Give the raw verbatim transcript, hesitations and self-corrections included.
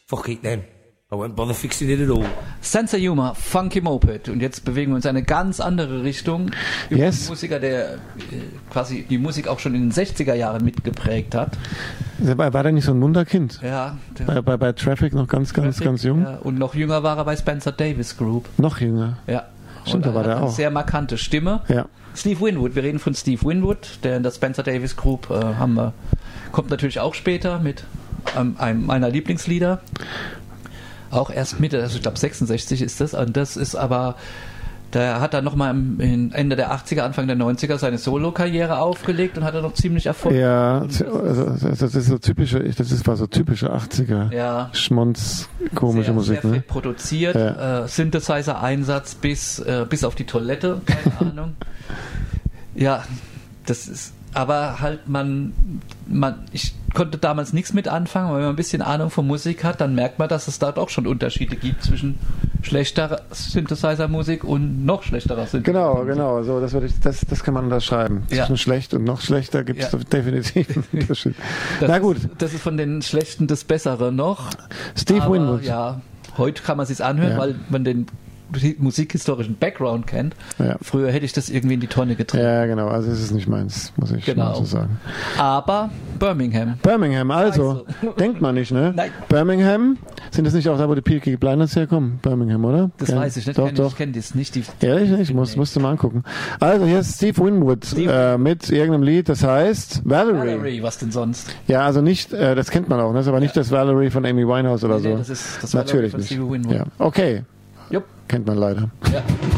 fuck it then. I won't bother fixing it at all. Sense of Humor, Funky Moped. Und jetzt bewegen wir uns in eine ganz andere Richtung. Yes. Ein Musiker, der äh, quasi die Musik auch schon in den sechziger Jahren mitgeprägt hat. War, war der nicht so ein Wunderkind? Ja. Bei, bei, bei Traffic noch ganz, ganz, Traffic, ganz jung? Ja. Und noch jünger war er bei Spencer Davis Group. Noch jünger? Ja. Stimmt, da war der auch. Eine sehr markante Stimme. Ja. Steve Winwood, wir reden von Steve Winwood, der in der Spencer Davis Group äh, haben wir, kommt natürlich auch später mit ähm, einem meiner Lieblingslieder. Auch erst Mitte, also ich glaube sechsundsechzig ist das, und das ist aber, der hat dann nochmal Ende der achtziger, Anfang der neunziger seine Solo-Karriere aufgelegt und hat dann noch ziemlich Erfolg. Ja, also das ist so typische, das ist, war so typische achtziger. Ja. Schmonz, komische sehr, Musik, sehr ne? fett produziert, ja. äh, Synthesizer-Einsatz bis, äh, bis auf die Toilette, keine Ahnung. Ja, das ist, aber halt man, man, ich konnte damals nichts mit anfangen, aber wenn man ein bisschen Ahnung von Musik hat, dann merkt man, dass es da doch schon Unterschiede gibt zwischen schlechterer Synthesizer-Musik und noch schlechterer Synthesizer-Musik. Genau, genau, so, das, würde ich, das, das kann man unterschreiben. Ja. Zwischen schlecht und noch schlechter gibt es ja. definitiv einen Unterschied. Das Na gut. Ist, das ist von den Schlechten das Bessere noch. Steve aber, Winwood. Ja, heute kann man es sich anhören, Ja. weil man den musikhistorischen Background kennt. Ja. Früher hätte ich das irgendwie in die Tonne getrieben. Ja, genau, also es ist nicht meins, muss ich Genau. mal so sagen. Aber Birmingham. Birmingham, also, Also. denkt man nicht, ne? Nein. Birmingham, sind das nicht auch da, wo die Peaky Blinders herkommen? Birmingham, oder? Das ja. weiß ich nicht. Doch, kenn doch. Ich kenne das nicht. Die Ehrlich nicht? Muss, musst du mal angucken. Also, hier ist Steve Winwood Steve. Äh, mit irgendeinem Lied, das heißt Valerie. Valerie, was denn sonst? Ja, also nicht, äh, das kennt man auch, ne? Das ist aber nicht das Valerie von Amy Winehouse oder Nee, so. nee, das ist das Valerie Natürlich von nicht. Steve Winwood. Ja. Okay, Jupp. kennt man leider. Ja.